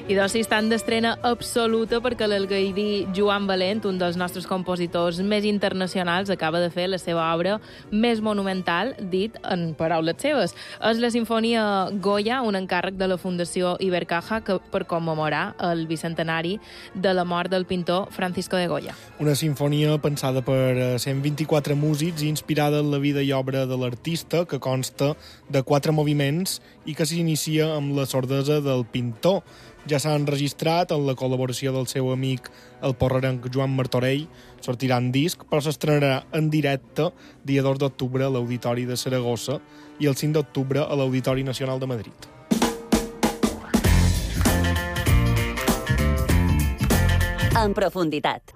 I doncs sí, estan d'estrena absoluta perquè l'algaidí Joan Valent, un dels nostres compositors més internacionals, acaba de fer la seva obra més monumental, dit en paraules seves. És la Sinfonia Goya, un encàrrec de la Fundació Ibercaja per commemorar el bicentenari de la mort del pintor Francisco de Goya. Una sinfonia pensada per 124 músics i inspirada en la vida i obra de l'artista, que consta de 4 moviments i que s'inicia amb la sordesa del pintor. Ja s'ha enregistrat amb la col·laboració del seu amic el porrerenc Joan Martorell, sortirà en disc, però s'estrenarà en directe dia 2 d'octubre a l'Auditori de Saragossa i el 5 d'octubre a l'Auditori Nacional de Madrid. En profunditat.